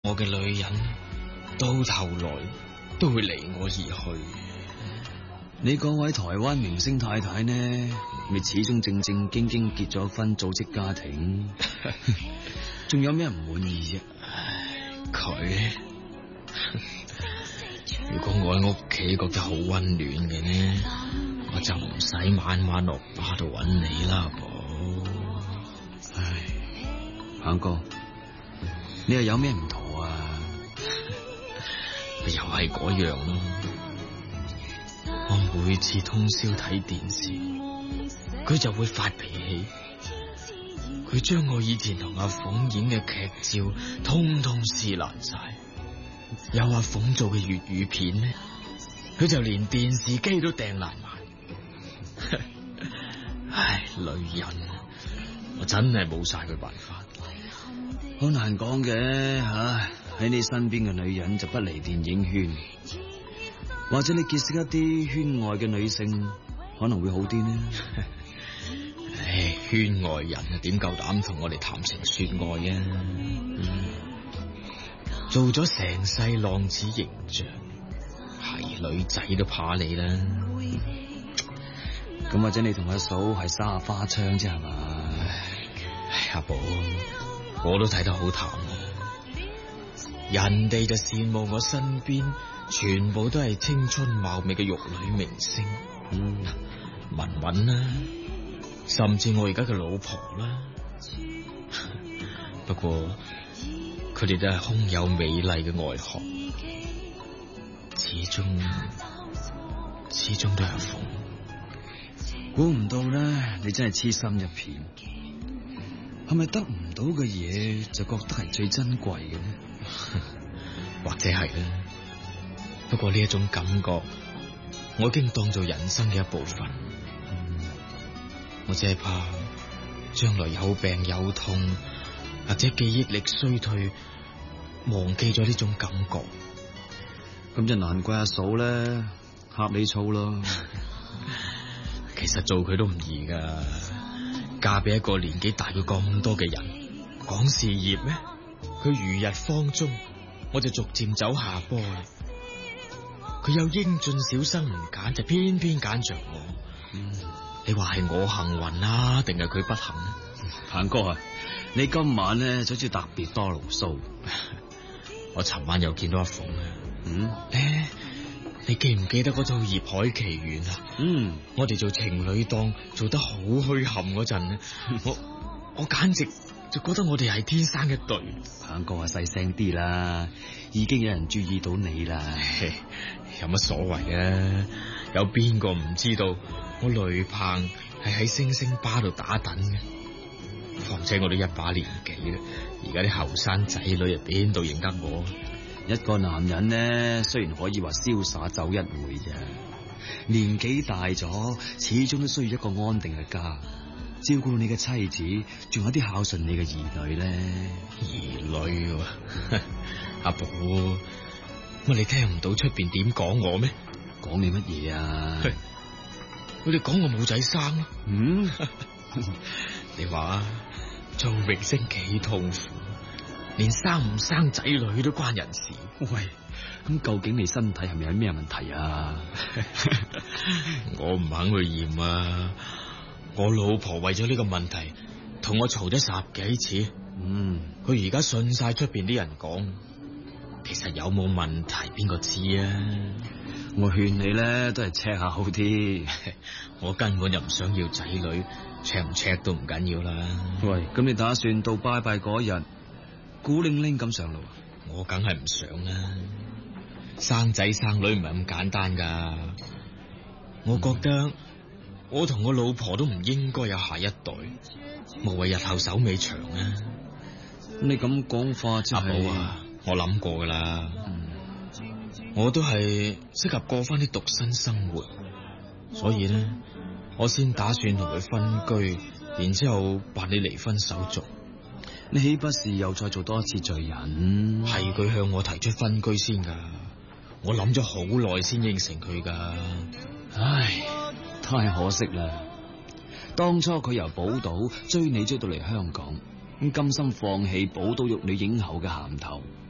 我嘅女人到頭來都會離我而去。 你嗰位台灣明星太太呢，咪始終正正經經結咗婚，組織家庭，仲有咩唔滿意啫？ 佢如果我喺屋企覺得好溫暖嘅呢，我就唔使晚晚落巴度揾你啦，寶。 唉，鵬哥，你又有咩唔妥啊？ 又係嗰樣咯。我每次通宵睇電視，佢就會發脾氣。佢將我以前同阿鳳演嘅劇照通通撕爛晒。有阿鳳做嘅粵語片呢，佢就連電視機都掟爛埋。唉，女人，我真係冇晒佢辦法。 好難講嘅吓，喺你身邊嘅女人就不離電影圈，或者你結識一啲圈外嘅女性可能會好啲呢。 唉，圈外人啊，點夠膽同我哋談情說愛啊？做咗成世浪子形象，係女仔都怕你啦。 咁或者你同阿嫂係耍下花槍啫係嘛？ 唉，阿寶，我都睇得好淡啊。人哋就羨慕我身邊全部都係青春貌美嘅玉女明星，文文啦，甚至我而家嘅老婆啦。不過佢哋都係空有美麗嘅外殼，始終都係阿鳳。 估唔到咧，你真係痴心一片。係咪得唔到嘅嘢就覺得係最珍貴嘅呢？ 或者係啦。不過呢一種感覺，我已經當做人生嘅一部分。我只係怕將來有病有痛，或者記憶力衰退，忘記咗呢種感覺。 咁就難怪阿嫂咧呷你醋咯。 其實做佢都唔易噶，嫁俾一個年紀大佢咁多嘅人，講事業咩？佢如日方中，我就逐漸走下坡啦。佢有英俊小生唔揀，就偏偏揀着我。你話係我幸運啊，定係佢不幸呢？ 鵬哥啊，你今晚咧就好似特別多牢騷。 我尋晚又見到阿鳳啊。你記唔記得嗰套《孽海奇緣》啊？我哋做情侶檔做得好虛冚嗰陣，我簡直就覺得我哋係天生一對。 鵬哥啊，細聲啲啦，已經有人注意到你啦。 有乜所謂啊？有邊個唔知道我雷鵬係喺星星吧度打躉嘅？況且我都一把年紀啦，而家啲後生仔女入邊度認得我？ 一個男人呢，雖然可以話瀟灑走一回啫，年紀大咗，始終都需要一個安定嘅家，照顧你嘅妻子，仲有啲孝順你嘅兒女咧。 兒女啊，阿寶，乜你聽唔到出邊點講我咩？ 講你乜嘢啊？ 佢哋講我冇仔生咯。你話做明星幾痛苦，連生唔生仔女都關人事。 喂，咁究竟你身體係咪有咩問題啊？ 我唔肯去驗啊！我老婆為咗呢個問題同我嘈咗10幾次。佢而家信晒出邊啲人講，其實有冇問題邊個知啊？ 我勸你咧都係 check 下好啲。 我根本就唔想要仔女，check 唔 check 都唔緊要啦。 喂，咁你打算到拜拜嗰日孤零零咁上路？ 我梗係唔想啦，生仔生女唔係咁簡單噶。我覺得我同我老婆都唔應該有下一代，無謂日後手尾長啊。 你咁講法即係， 阿寶啊，我諗過噶啦。我都係適合過翻啲獨身生活，所以呢，我先打算同佢分居，然之後辦理離婚手續。 你豈不是又再做多一次罪人？ 係佢向我提出分居先噶，我諗咗好耐先應承佢噶。 唉，太可惜啦！當初佢由寶島追你追到嚟香港，咁甘心放棄寶島玉女影后嘅銜頭，